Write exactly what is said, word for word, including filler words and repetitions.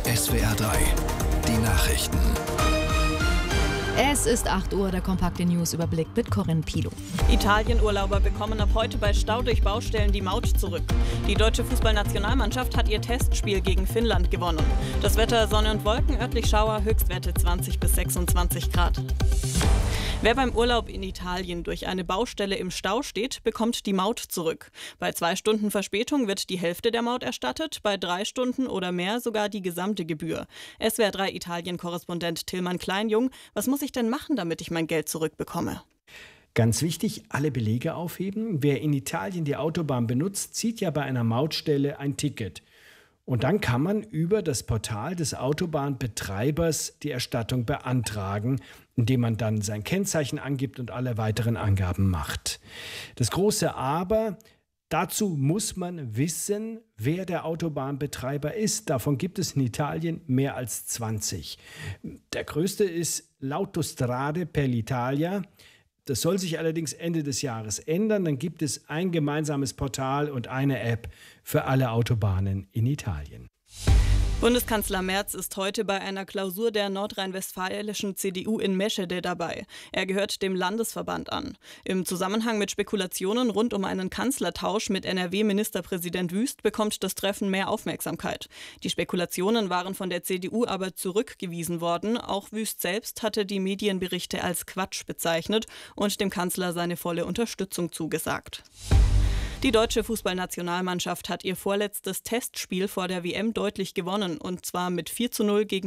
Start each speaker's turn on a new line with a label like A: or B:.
A: S W R drei, die Nachrichten.
B: Es ist acht Uhr, der kompakte News-Überblick mit Corinne Pilo.
C: Italienurlauber bekommen ab heute bei Stau durch Baustellen die Maut zurück. Die deutsche Fußballnationalmannschaft hat ihr Testspiel gegen Finnland gewonnen. Das Wetter Sonne und Wolken, örtlich Schauer, Höchstwerte zwanzig bis sechsundzwanzig Grad. Wer beim Urlaub in Italien durch eine Baustelle im Stau steht, bekommt die Maut zurück. Bei zwei Stunden Verspätung wird die Hälfte der Maut erstattet, bei drei Stunden oder mehr sogar die gesamte Gebühr. S W R drei Italien-Korrespondent Tillmann Kleinjung, was muss ich denn machen, damit ich mein Geld zurückbekomme?
D: Ganz wichtig, alle Belege aufheben. Wer in Italien die Autobahn benutzt, zieht ja bei einer Mautstelle ein Ticket. Und dann kann man über das Portal des Autobahnbetreibers die Erstattung beantragen, indem man dann sein Kennzeichen angibt und alle weiteren Angaben macht. Das große Aber: dazu muss man wissen, wer der Autobahnbetreiber ist. Davon gibt es in Italien mehr als zwanzig. Der größte ist l'Autostrade per l'Italia. Das soll sich allerdings Ende des Jahres ändern. Dann gibt es ein gemeinsames Portal und eine App für alle Autobahnen in Italien.
C: Bundeskanzler Merz ist heute bei einer Klausur der nordrhein-westfälischen C D U in Meschede dabei. Er gehört dem Landesverband an. Im Zusammenhang mit Spekulationen rund um einen Kanzlertausch mit N R W-Ministerpräsident Wüst bekommt das Treffen mehr Aufmerksamkeit. Die Spekulationen waren von der C D U aber zurückgewiesen worden. Auch Wüst selbst hatte die Medienberichte als Quatsch bezeichnet und dem Kanzler seine volle Unterstützung zugesagt. Die deutsche Fußballnationalmannschaft hat ihr vorletztes Testspiel vor der W M deutlich gewonnen, und zwar mit vier zu null gegen